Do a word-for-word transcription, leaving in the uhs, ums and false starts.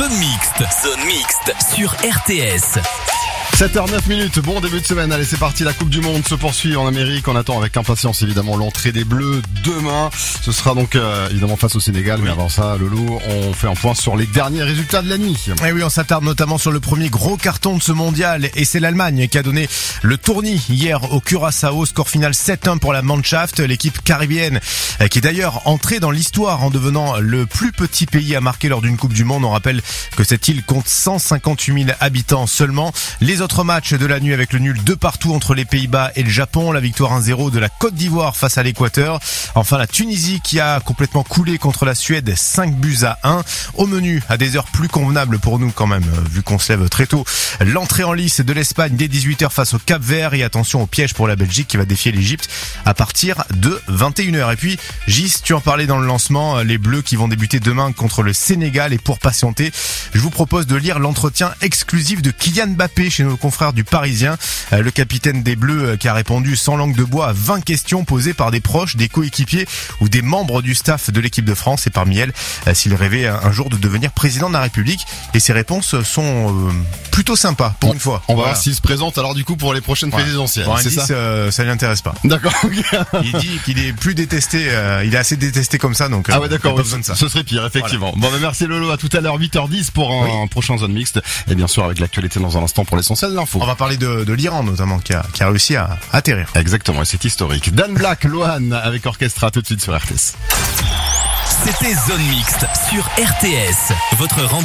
Zone Mixte. Zone Mixte sur R T S. sept heures neuf minutes, bon début de semaine, allez c'est parti, la Coupe du Monde se poursuit en Amérique, on attend avec impatience évidemment l'entrée des Bleus demain, ce sera donc euh, évidemment face au Sénégal, oui. Mais avant ça Lolo, on fait un point sur les derniers résultats de la nuit. Et oui, on s'attarde notamment sur le premier gros carton de ce mondial, et c'est l'Allemagne qui a donné le tournis hier au Curaçao, score final sept un pour la Mannschaft, l'équipe caribéenne qui est d'ailleurs entrée dans l'histoire en devenant le plus petit pays à marquer lors d'une Coupe du Monde. On rappelle que cette île compte cent cinquante-huit mille habitants seulement. Les autres matchs de la nuit avec le nul de partout entre les Pays-Bas et le Japon, la victoire un zéro de la Côte d'Ivoire face à l'Équateur. Enfin la Tunisie qui a complètement coulé contre la Suède, cinq buts à un. Au menu, à des heures plus convenables pour nous quand même, vu qu'on se lève très tôt, l'entrée en lice de l'Espagne dès dix-huit heures face au Cap-Vert, et attention au piège pour la Belgique qui va défier l'Égypte à partir de vingt et une heures. Et puis Gis, tu en parlais dans le lancement, les Bleus qui vont débuter demain contre le Sénégal, et pour patienter, je vous propose de lire l'entretien exclusif de Kylian Mbappé chez nos confrères du Parisien, le capitaine des Bleus qui a répondu sans langue de bois à vingt questions posées par des proches, des coéquipiers ou des membres du staff de l'équipe de France, et parmi elles s'il rêvait un jour de devenir président de la République, et ses réponses sont euh, plutôt sympas pour on, une fois. On va voilà. voir s'il se présente alors du coup pour les prochaines voilà. présidentielles. Bon, c'est indice, ça euh, ça lui intéresse pas. D'accord. Il dit qu'il est plus détesté, euh, il est assez détesté comme ça, donc euh, ah ouais d'accord, pas oui, besoin de ça. Ce serait pire effectivement. Voilà. Bon bah merci Lolo, à tout à l'heure huit heures dix pour un oui. prochain Zone Mixte, et bien sûr avec l'actualité dans un instant pour l'essentiel de l'info. On va parler de, de l'Iran notamment qui a, qui a réussi à atterrir. Exactement, et c'est historique. Dan Black, Lohan avec Orchestra, tout de suite sur R T S. C'était Zone Mixte sur R T S. Votre rendez-vous